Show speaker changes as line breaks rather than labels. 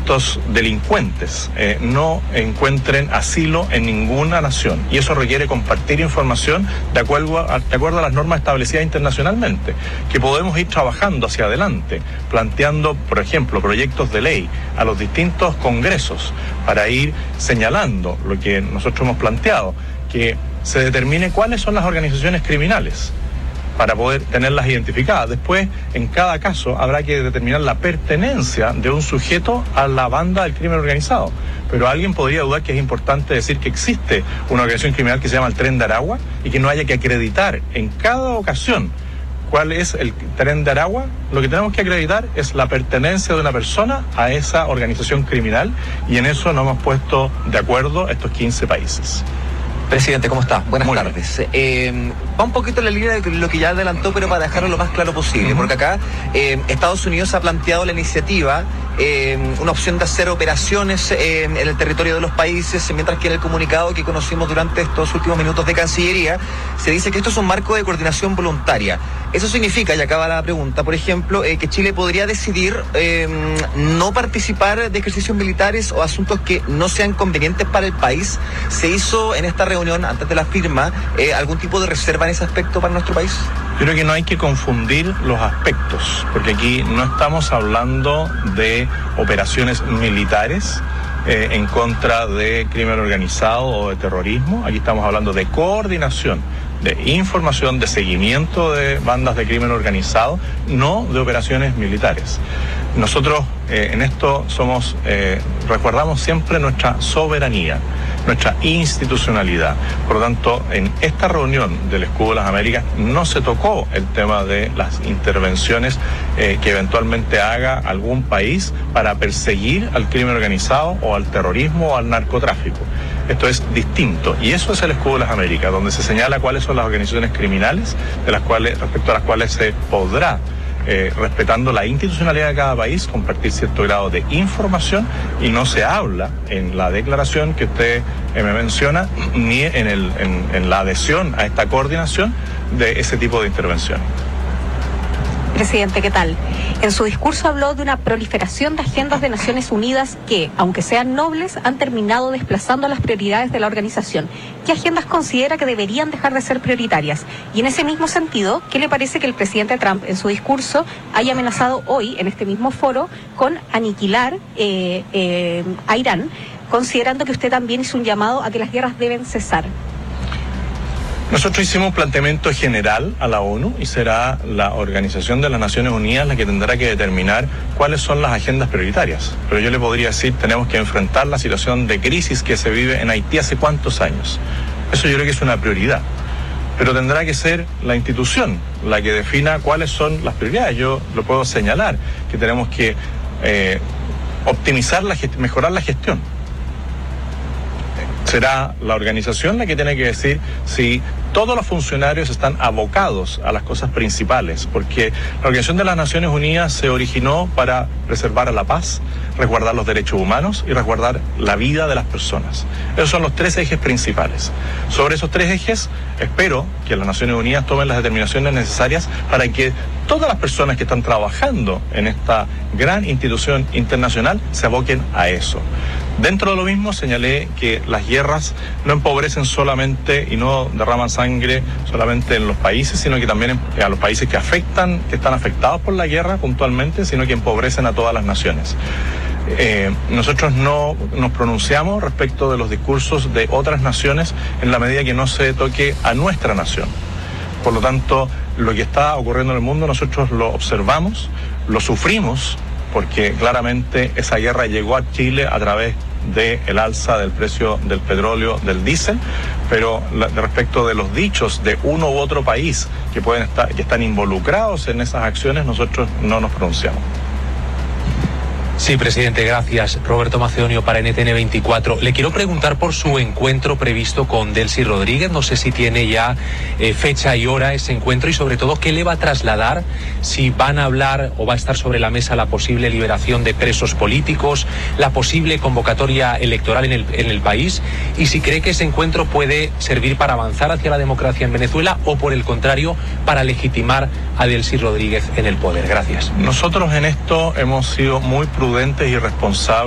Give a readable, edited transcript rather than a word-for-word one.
estos delincuentes no encuentren asilo en ninguna nación. Y eso requiere compartir información de acuerdo a las normas establecidas internacionalmente, que podemos ir trabajando hacia adelante, planteando, por ejemplo, proyectos de ley a los distintos congresos para ir señalando lo que nosotros hemos planteado, que se determine cuáles son las organizaciones criminales para poder tenerlas identificadas. Después, en cada caso, habrá que determinar la pertenencia de un sujeto a la banda del crimen organizado. Pero alguien podría dudar que es importante decir que existe una organización criminal que se llama el Tren de Aragua y que no haya que acreditar en cada ocasión cuál es el Tren de Aragua. Lo que tenemos que acreditar es la pertenencia de una persona a esa organización criminal, y en eso nos hemos puesto de acuerdo estos 15 países.
Presidente, ¿cómo está? Buenas tardes. Va un poquito en la línea de lo que ya adelantó, pero para dejarlo lo más claro posible, porque acá Estados Unidos ha planteado la iniciativa, una opción de hacer operaciones en el territorio de los países, mientras que en el comunicado que conocimos durante estos últimos minutos de Cancillería se dice que esto es un marco de coordinación voluntaria. Eso significa, y acaba la pregunta, por ejemplo, que Chile podría decidir no participar de ejercicios militares o asuntos que no sean convenientes para el país. ¿Se hizo en esta reunión, antes de la firma, algún tipo de reserva en ese aspecto para nuestro país?
Yo creo que no hay que confundir los aspectos, porque aquí no estamos hablando de operaciones militares en contra de crimen organizado o de terrorismo. Aquí estamos hablando de coordinación, de información, de seguimiento de bandas de crimen organizado, no de operaciones militares. Nosotros en esto resguardamos siempre nuestra soberanía, nuestra institucionalidad. Por lo tanto, en esta reunión del Escudo de las Américas no se tocó el tema de las intervenciones que eventualmente haga algún país para perseguir al crimen organizado o al terrorismo o al narcotráfico. Esto es distinto, y eso es el Escudo de las Américas, donde se señala cuáles son las organizaciones criminales respecto a las cuales se podrá, respetando la institucionalidad de cada país, compartir cierto grado de información, y no se habla en la declaración que usted me menciona, ni en la adhesión a esta coordinación de ese tipo de intervención.
Presidente, ¿qué tal? En su discurso habló de una proliferación de agendas de Naciones Unidas que, aunque sean nobles, han terminado desplazando las prioridades de la organización. ¿Qué agendas considera que deberían dejar de ser prioritarias? Y en ese mismo sentido, ¿qué le parece que el presidente Trump en su discurso haya amenazado hoy, en este mismo foro, con aniquilar a Irán, considerando que usted también hizo un llamado a que las guerras deben cesar?
Nosotros hicimos un planteamiento general a la ONU, y será la Organización de las Naciones Unidas la que tendrá que determinar cuáles son las agendas prioritarias. Pero yo le podría decir, tenemos que enfrentar la situación de crisis que se vive en Haití hace cuántos años. Eso yo creo que es una prioridad. Pero tendrá que ser la institución la que defina cuáles son las prioridades. Yo lo puedo señalar, que tenemos que optimizar mejorar la gestión. Será la organización la que tiene que decir si todos los funcionarios están abocados a las cosas principales, porque la Organización de las Naciones Unidas se originó para preservar la paz, resguardar los derechos humanos y resguardar la vida de las personas. Esos son los 3 ejes principales. Sobre esos 3 ejes, espero que las Naciones Unidas tomen las determinaciones necesarias para que todas las personas que están trabajando en esta gran institución internacional se aboquen a eso. Dentro de lo mismo señalé que las guerras no empobrecen solamente y no derraman sangre solamente en los países, sino que también a los países que están afectados por la guerra puntualmente, sino que empobrecen a todas las naciones. Nosotros no nos pronunciamos respecto de los discursos de otras naciones en la medida que no se toque a nuestra nación. Por lo tanto, lo que está ocurriendo en el mundo nosotros lo observamos, lo sufrimos, porque claramente esa guerra llegó a Chile a través del alza del precio del petróleo, del diésel, pero respecto de los dichos de uno u otro país que están involucrados en esas acciones, nosotros no nos pronunciamos.
Sí, presidente, gracias. Roberto Macedonio para NTN 24. Le quiero preguntar por su encuentro previsto con Delcy Rodríguez. No sé si tiene ya fecha y hora ese encuentro, y sobre todo qué le va a trasladar, si van a hablar o va a estar sobre la mesa la posible liberación de presos políticos, la posible convocatoria electoral en el país, y si cree que ese encuentro puede servir para avanzar hacia la democracia en Venezuela o, por el contrario, para legitimar a Delcy Rodríguez en el poder. Gracias.
Nosotros en esto hemos sido muy prudentes y responsables